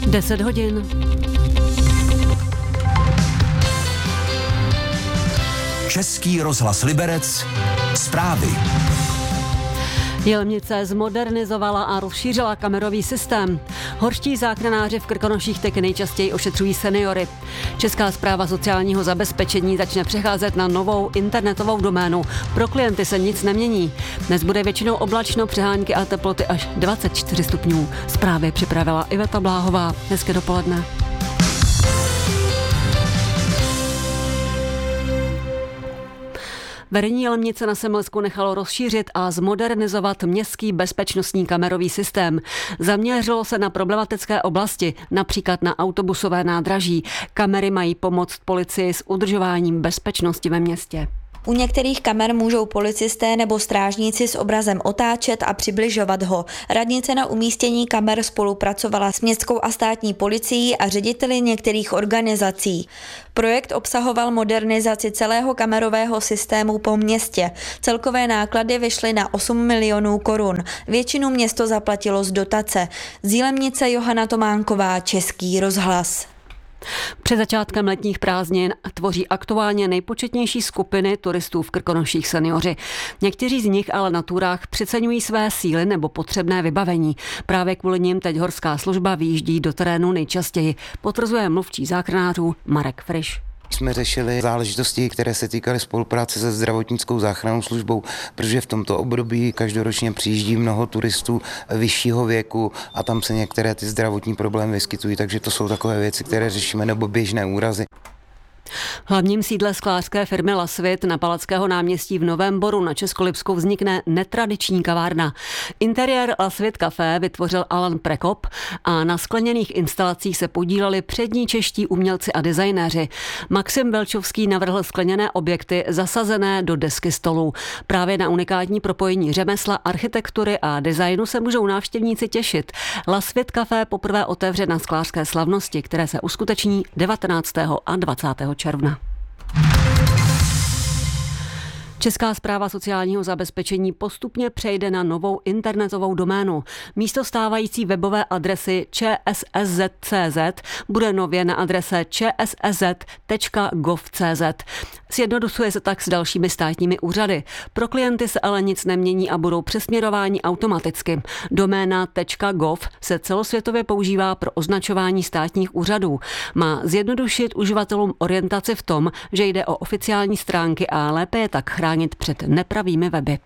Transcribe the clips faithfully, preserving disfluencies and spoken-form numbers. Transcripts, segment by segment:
deset hodin. Český rozhlas Liberec. Zprávy. Jelenice zmodernizovala a rozšířila kamerový systém. Horští záchranáři v Krkonoších teď nejčastěji ošetřují seniory. Česká správa sociálního zabezpečení začne přecházet na novou internetovou doménu. Pro klienty se nic nemění. Dnes bude většinou oblačno, přehánky a teploty až dvacet čtyři stupňů. Zprávy připravila Iveta Bláhová. Hezké dopoledne. Vedení Jelenice na Semilsku nechalo rozšířit a zmodernizovat městský bezpečnostní kamerový systém. Zaměřilo se na problematické oblasti, například na autobusové nádraží. Kamery mají pomoct policii s udržováním bezpečnosti ve městě. U některých kamer můžou policisté nebo strážníci s obrazem otáčet a přibližovat ho. Radnice na umístění kamer spolupracovala s městskou a státní policií a řediteli některých organizací. Projekt obsahoval modernizaci celého kamerového systému po městě. Celkové náklady vyšly na osm milionů korun. Většinu město zaplatilo z dotace. Z Jilemnice Johana Tománková, Český rozhlas. Před začátkem letních prázdnin tvoří aktuálně nejpočetnější skupiny turistů v Krkonoších seniori. Někteří z nich ale na túrách přeceňují své síly nebo potřebné vybavení. Právě kvůli nim teď horská služba vyjíždí do terénu nejčastěji, potvrzuje mluvčí záchranářů Marek Friš. Jsme řešili záležitosti, které se týkaly spolupráce se zdravotnickou záchrannou službou, protože v tomto období každoročně přijíždí mnoho turistů vyššího věku a tam se některé ty zdravotní problémy vyskytují, takže to jsou takové věci, které řešíme, nebo běžné úrazy. V hlavním sídle sklářské firmy Lasvit na Palackého náměstí v Novém Boru na Českolipsku vznikne netradiční kavárna. Interiér Lasvit Café vytvořil Alan Prekop a na skleněných instalacích se podíleli přední čeští umělci a designéři. Maxim Belčovský navrhl skleněné objekty zasazené do desky stolů. Právě na unikátní propojení řemesla, architektury a designu se můžou návštěvníci těšit. Lasvit Café poprvé otevře na sklářské slavnosti, které se uskuteční devatenáctého a dvacátého června. Česká správa sociálního zabezpečení postupně přejde na novou internetovou doménu. Místo stávající webové adresy č s s z tečka c z bude nově na adrese č s s z tečka gov tečka c z. Sjednocuje se tak s dalšími státními úřady. Pro klienty se ale nic nemění a budou přesměrováni automaticky. Doména .gov se celosvětově používá pro označování státních úřadů. Má zjednodušit uživatelům orientaci v tom, že jde o oficiální stránky a lépe je tak chránit před nepravými weby.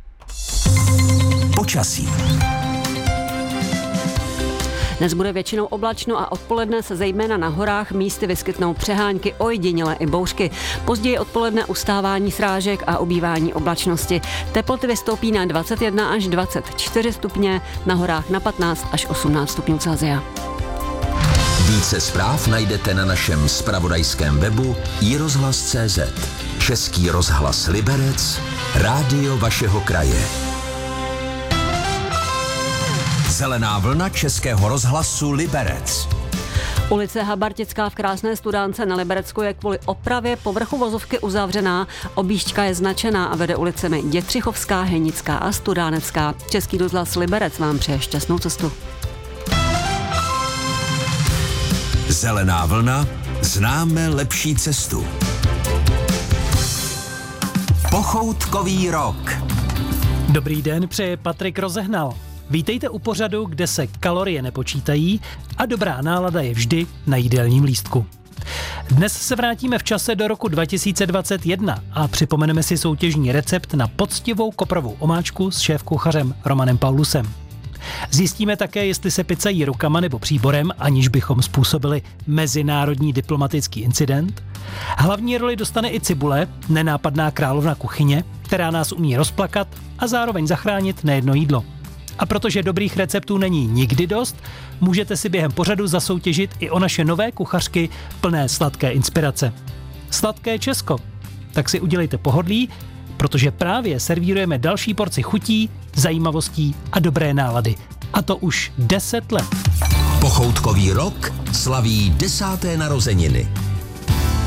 Počasí. Dnes bude většinou oblačno a odpoledne se zejména na horách místy vyskytnou přehánky, ojediněle i bouřky. Později odpoledne ustávání srážek a ubývání oblačnosti. Teploty vystoupí na dvacet jedna až dvacet čtyři stupně, na horách na patnáct až osmnáct stupňů Celsia. Více zpráv najdete na našem zpravodajském webu i rozhlas tečka cé zet. Český rozhlas Liberec, rádio vašeho kraje. Zelená vlna Českého rozhlasu Liberec. Ulice Habartická v Krásné Studánce na Liberecku je kvůli opravě povrchu vozovky uzavřená. Objížďka je značená a vede ulicemi Dětřichovská, Henická a Studánecká. Český rozhlas Liberec vám přeje šťastnou cestu. Zelená vlna, známe lepší cestu. Pochoutkový rok. Dobrý den, přeje Patrik Rozehnal. Vítejte u pořadu, kde se kalorie nepočítají a dobrá nálada je vždy na jídelním lístku. Dnes se vrátíme v čase do roku dva tisíce dvacet jedna a připomeneme si soutěžní recept na poctivou koprovou omáčku s šéfkuchařem Romanem Paulusem. Zjistíme také, jestli se pizza jí rukama nebo příborem, aniž bychom způsobili mezinárodní diplomatický incident. Hlavní roli dostane i cibule, nenápadná královna kuchyně, která nás umí rozplakat a zároveň zachránit nejedno jídlo. A protože dobrých receptů není nikdy dost, můžete si během pořadu zasoutěžit i o naše nové kuchařky plné sladké inspirace. Sladké Česko. Tak si udělejte pohodlí, protože právě servírujeme další porci chutí, zajímavostí a dobré nálady. A to už deset let. Pochoutkový rok slaví desáté narozeniny.